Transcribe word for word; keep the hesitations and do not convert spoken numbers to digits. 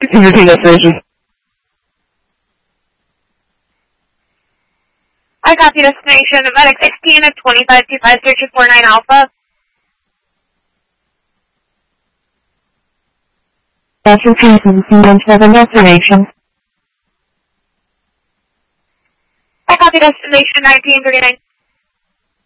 Can you repeat destination? I copy destination. Medic sixteen at twenty-five two five three two four nine Alpha. Massachusetts, C one seven destination. I copy destination nineteen thirty-nine.